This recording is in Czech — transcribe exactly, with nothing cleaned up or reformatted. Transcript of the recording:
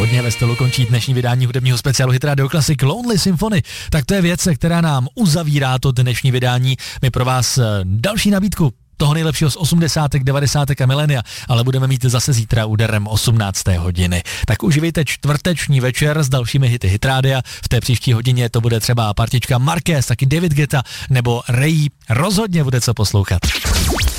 rozhodně ve stylu končí dnešní vydání hudebního speciálu Hit Radio Classic Lonely Symphony. Tak to je věc, která nám uzavírá to dnešní vydání. My pro vás další nabídku toho nejlepšího z osmdesátek, devadesátek a milénia, ale budeme mít zase zítra úderem osmnácté hodiny. Tak uživejte čtvrteční večer s dalšími hity Hit Rádia. V té příští hodině to bude třeba partička Marquez, taky David Guetta nebo Ray. Rozhodně bude co poslouchat.